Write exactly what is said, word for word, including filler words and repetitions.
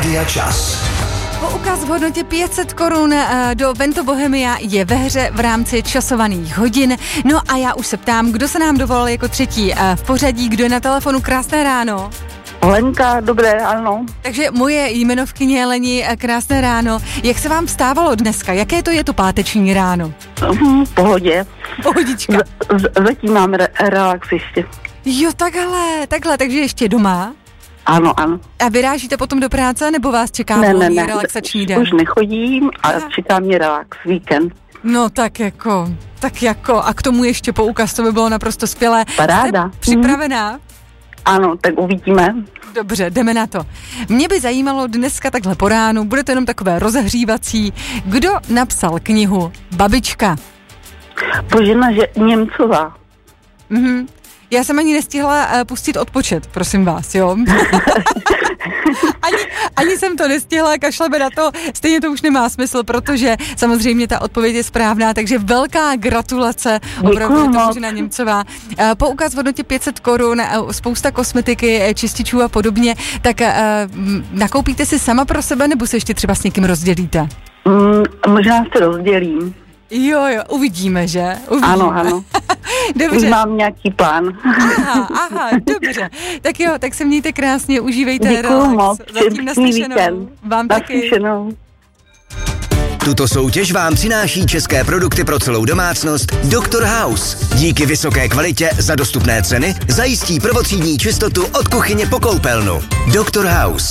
Rádia Čas. Poukaz v hodnotě pět set korun do Vento Bohemia je ve hře v rámci časovaných hodin. No a já už se ptám, kdo se nám dovolal jako třetí v pořadí, kdo je na telefonu. Krásné ráno. Lenka, dobré ráno. Takže moje jmenovkyně Leni, krásné ráno. Jak se vám vstávalo dneska? Jaké to je to páteční ráno? V pohodě. Pohodička. Z, z, zatím mám re, relax ještě. Jo, takhle, takhle, takže ještě doma? Ano, ano. A vyrážíte potom do práce, nebo vás čeká ne, ne, ne. relaxační den? Už nechodím a Aha. čeká mě relax, víkend. No tak jako, tak jako, a k tomu ještě poukaz, to by bylo naprosto skvělé. Paráda. Jste připravená? Mm. Ano, tak uvidíme. Dobře, jdeme na to. Mě by zajímalo dneska takhle po ránu, bude to jenom takové rozehřívací. Kdo napsal knihu Babička? Božena že Němcová. Mhm. Já jsem ani nestihla uh, pustit odpočet, prosím vás, jo? ani, ani jsem to nestihla, kašleme na to, stejně to už nemá smysl, protože samozřejmě ta odpověď je správná, takže velká gratulace, opravdu je to Božena Němcová. Uh, poukaz v hodnotě pět set korun, uh, spousta kosmetiky, čističů a podobně, tak uh, nakoupíte si sama pro sebe, nebo se ještě třeba s někým rozdělíte? Mm, možná se rozdělím. Jo, jo, uvidíme, že? Uvidíme. Ano, ano. Dobře. Už mám nějaký plán. Aha, aha, dobře. Tak jo, tak se mějte krásně, užívejte Děkuju relax. moc. Zatím naslyšenou. Vám taky. Naslyšenou. Tuto soutěž vám přináší české produkty pro celou domácnost doktor House. Díky vysoké kvalitě za dostupné ceny zajistí prvotřídní čistotu od kuchyně po koupelnu. doktor House.